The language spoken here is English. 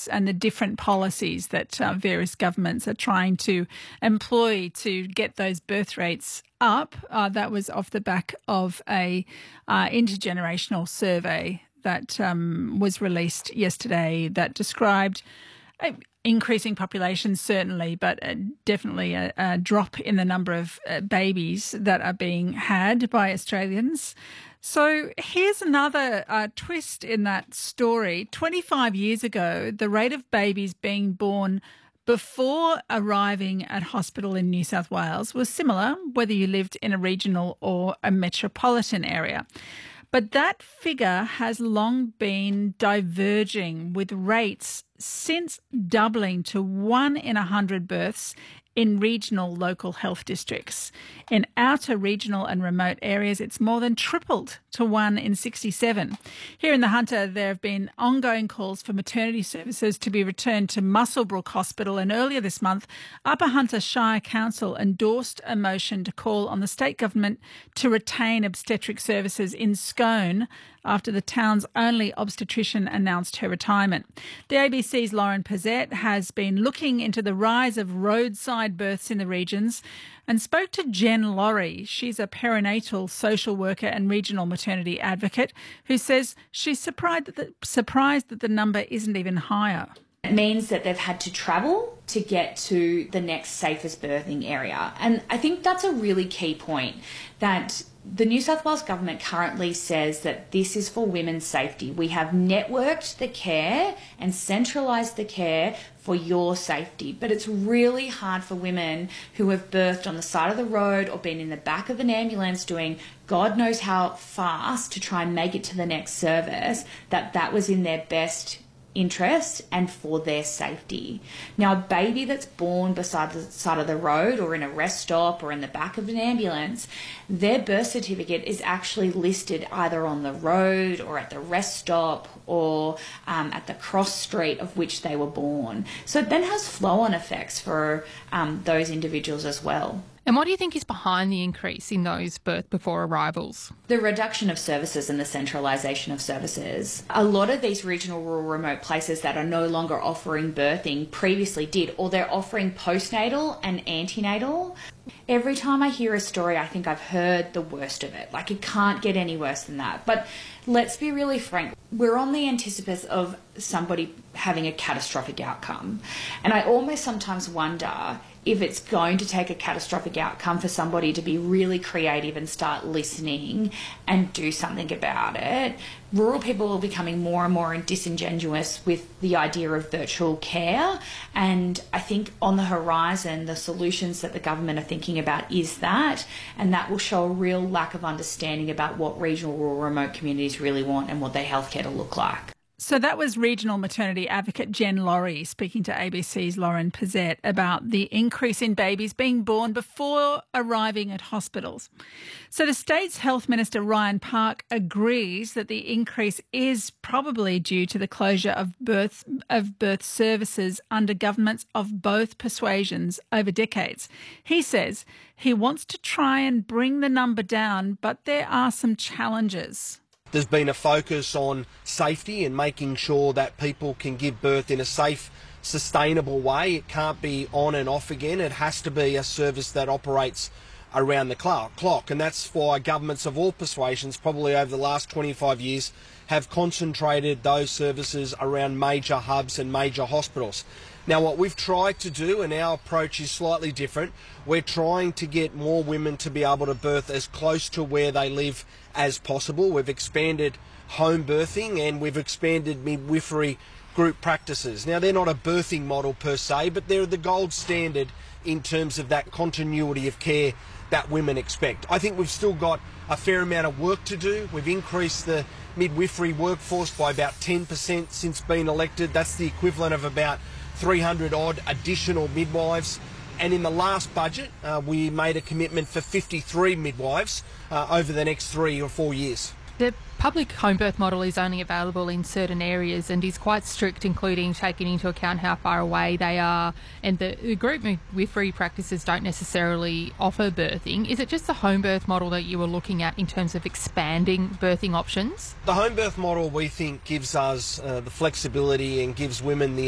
and the different policies that various governments are trying to employ to get those birth rates up. That was off the back of a intergenerational survey that was released yesterday that described increasing population, certainly, but definitely a drop in the number of babies that are being had by Australians. So here's another twist in that story. 25 years ago, the rate of babies being born before arriving at hospital in New South Wales was similar, whether you lived in a regional or a metropolitan area. But that figure has long been diverging, with rates since doubling to 1 in 100 births in regional local health districts. In outer regional and remote areas, it's more than tripled to 1 in 67. Here in the Hunter, there have been ongoing calls for maternity services to be returned to Muswellbrook Hospital, and earlier this month, Upper Hunter Shire Council endorsed a motion to call on the state government to retain obstetric services in Scone after the town's only obstetrician announced her retirement. The ABC's Lauren Pizzette has been looking into the rise of roadside births in the regions and spoke to Jen Laurie. She's a perinatal social worker and regional maternity advocate who says she's surprised that the number isn't even higher. It means that they've had to travel to get to the next safest birthing area. And I think that's a really key point, that the New South Wales government currently says that this is for women's safety. We have networked the care and centralised the care for your safety. But it's really hard for women who have birthed on the side of the road or been in the back of an ambulance doing God knows how fast to try and make it to the next service, that was in their best interest and for their safety. Now, a baby that's born beside the side of the road or in a rest stop or in the back of an ambulance, their birth certificate is actually listed either on the road or at the rest stop or at the cross street of which they were born. So it then has flow-on effects for those individuals as well. And what do you think is behind the increase in those birth before arrivals? The reduction of services and the centralisation of services. A lot of these regional, rural, remote places that are no longer offering birthing previously did, or they're offering postnatal and antenatal. Every time I hear a story, I think I've heard the worst of it. Like, it can't get any worse than that. But let's be really frank. We're on the anticipates of somebody having a catastrophic outcome. And I almost sometimes wonder if it's going to take a catastrophic outcome for somebody to be really creative and start listening and do something about it. Rural people are becoming more and more disingenuous with the idea of virtual care, and I think on the horizon the solutions that the government are thinking about is that, and that will show a real lack of understanding about what regional, rural, remote communities really want and what their healthcare to look like. So that was regional maternity advocate Jen Laurie speaking to ABC's Lauren Pizzette about the increase in babies being born before arriving at hospitals. So the state's Health Minister Ryan Park agrees that the increase is probably due to the closure of birth services under governments of both persuasions over decades. He says he wants to try and bring the number down, but there are some challenges. There's been a focus on safety and making sure that people can give birth in a safe, sustainable way. It can't be on and off again. It has to be a service that operates around the clock. And that's why governments of all persuasions, probably over the last 25 years, have concentrated those services around major hubs and major hospitals. Now, what we've tried to do, and our approach is slightly different, we're trying to get more women to be able to birth as close to where they live as possible. We've expanded home birthing and we've expanded midwifery group practices. Now, they're not a birthing model per se, but they're the gold standard in terms of that continuity of care that women expect. I think we've still got a fair amount of work to do. We've increased the midwifery workforce by about 10% since being elected. That's the equivalent of about 300 odd additional midwives, and in the last budget we made a commitment for 53 midwives over the next 3 or 4 years. The public home birth model is only available in certain areas and is quite strict, including taking into account how far away they are, and the group midwifery practices don't necessarily offer birthing. Is it just the home birth model that you were looking at in terms of expanding birthing options? The home birth model, we think, gives us the flexibility and gives women the